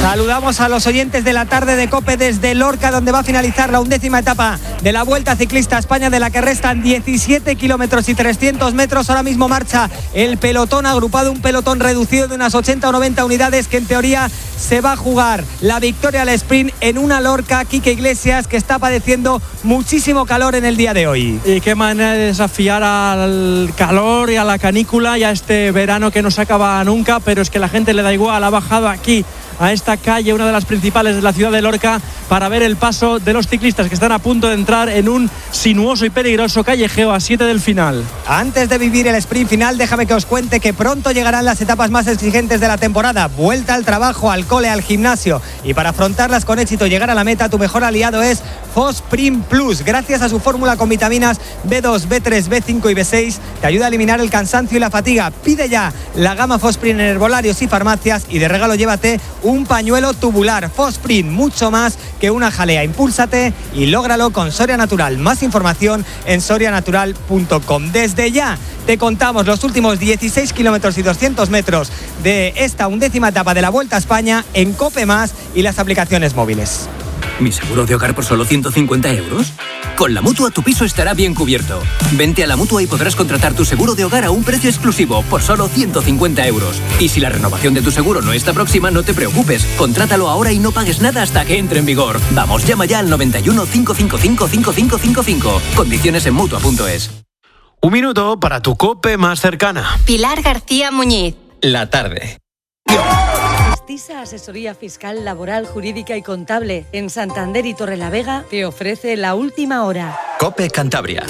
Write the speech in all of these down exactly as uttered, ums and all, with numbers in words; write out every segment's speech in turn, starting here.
Saludamos a los oyentes de la tarde de COPE desde Lorca, donde va a finalizar la undécima etapa de la Vuelta Ciclista a España, de la que restan diecisiete kilómetros y trescientos metros. Ahora mismo marcha el pelotón agrupado, un pelotón reducido de unas ochenta o noventa unidades, que en teoría se va a jugar la victoria al sprint en una Lorca, Quique Iglesias, que está padeciendo muchísimo calor en el día de hoy. Y qué manera de desafiar al calor y a la canícula y a este verano que no se acaba nunca, pero es que la gente le da igual. Ha bajado aquí a esta calle, una de las principales de la ciudad de Lorca, para ver el paso de los ciclistas que están a punto de entrar en un sinuoso y peligroso callejeo a siete del final. Antes de vivir el sprint final, déjame que os cuente que pronto llegarán las etapas más exigentes de la temporada. Vuelta al trabajo, al cole, al gimnasio, y para afrontarlas con éxito y llegar a la meta, tu mejor aliado es Fosprin Plus. Gracias a su fórmula con vitaminas B dos, B tres, B cinco y B seis, te ayuda a eliminar el cansancio y la fatiga. Pide ya la gama Fosprin en herbolarios y farmacias, y de regalo llévate un pañuelo tubular. Fosprin, mucho más que una jalea. Impúlsate y lógralo con Soria Natural. Más información en soria natural punto com. Desde ya te contamos los últimos dieciséis kilómetros y doscientos metros de esta undécima etapa de la Vuelta a España en COPE Más y las aplicaciones móviles. ¿Mi seguro de hogar por solo ciento cincuenta euros? Con la Mutua tu piso estará bien cubierto. Vente a la Mutua y podrás contratar tu seguro de hogar a un precio exclusivo por solo ciento cincuenta euros. Y si la renovación de tu seguro no está próxima, no te preocupes. Contrátalo ahora y no pagues nada hasta que entre en vigor. Vamos, llama ya al noventa y uno, cinco cinco cinco, cinco cinco cinco cinco. Condiciones en Mutua punto es. Un minuto para tu COPE más cercana. Pilar García Muñiz. La tarde. Vestisa Asesoría Fiscal, Laboral, Jurídica y Contable en Santander y Torrelavega te ofrece la última hora. COPE Cantabria.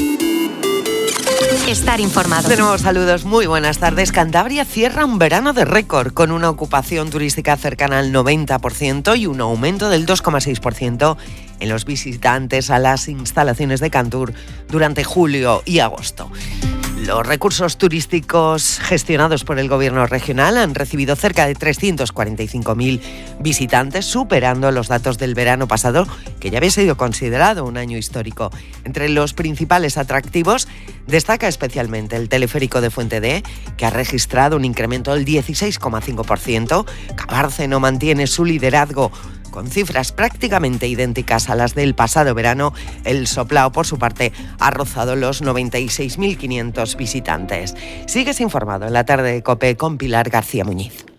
Estar informado. De nuevo, saludos, muy buenas tardes. Cantabria cierra un verano de récord con una ocupación turística cercana al noventa por ciento y un aumento del dos coma seis por ciento en los visitantes a las instalaciones de Cantur durante julio y agosto. Los recursos turísticos gestionados por el Gobierno regional han recibido cerca de trescientos cuarenta y cinco mil visitantes, superando los datos del verano pasado, que ya había sido considerado un año histórico. Entre los principales atractivos destaca especialmente el teleférico de Fuente D, que ha registrado un incremento del dieciséis coma cinco por ciento. Bárceno mantiene su liderazgo con cifras prácticamente idénticas a las del pasado verano. El Soplao, por su parte, ha rozado los noventa y seis mil quinientos visitantes. Sigues informado en la tarde de COPE con Pilar García Muñiz.